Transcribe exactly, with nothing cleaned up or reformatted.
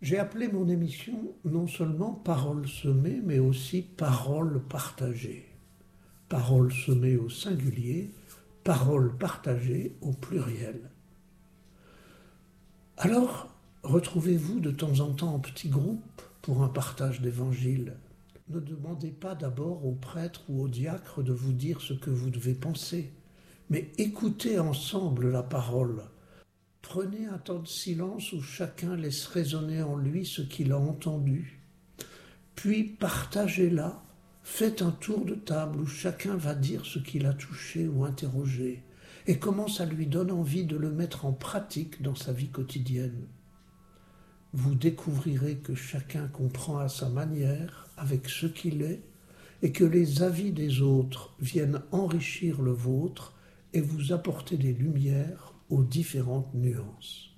J'ai appelé mon émission non seulement Paroles semées, mais aussi Paroles partagées. Paroles semées au singulier, paroles partagées au pluriel. Alors, retrouvez-vous de temps en temps en petits groupes pour un partage d'évangile. Ne demandez pas d'abord au prêtre ou au diacre de vous dire ce que vous devez penser, mais écoutez ensemble la parole. Prenez un temps de silence où chacun laisse résonner en lui ce qu'il a entendu. Puis partagez-la, faites un tour de table où chacun va dire ce qu'il a touché ou interrogé, et comment ça lui donne envie de le mettre en pratique dans sa vie quotidienne. Vous découvrirez que chacun comprend à sa manière, avec ce qu'il est, et que les avis des autres viennent enrichir le vôtre et vous apporter des lumières aux différentes nuances.